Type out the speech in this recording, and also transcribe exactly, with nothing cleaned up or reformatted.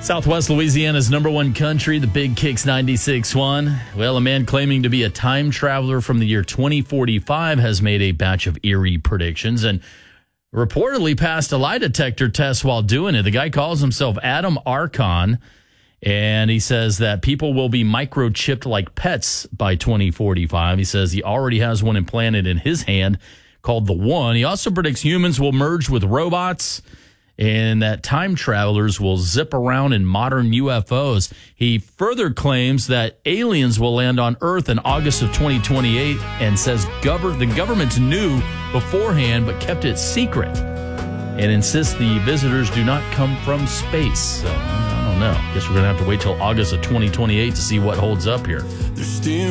Southwest Louisiana's number one country, the Big Kicks ninety-six point one. Well, a man claiming to be a time traveler from the year twenty forty-five has made a batch of eerie predictions and reportedly passed a lie detector test while doing it. The guy calls himself Adam Archon, and he says that people will be microchipped like pets by twenty forty-five. He says he already has one implanted in his hand called the One. He also predicts humans will merge with robots and that time travelers will zip around in modern U F Os. He further claims that aliens will land on Earth in August of twenty twenty-eight and says gov- the governments knew beforehand but kept it secret and insists the visitors do not come from space. So, I don't know. Guess we're going to have to wait till August of twenty twenty-eight to see what holds up here.